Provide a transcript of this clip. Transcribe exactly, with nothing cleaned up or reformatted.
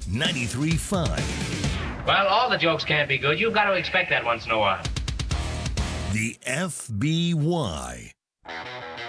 ninety-three point five. Well, all the jokes can't be good. You've got to expect that once in a while. The F B Y.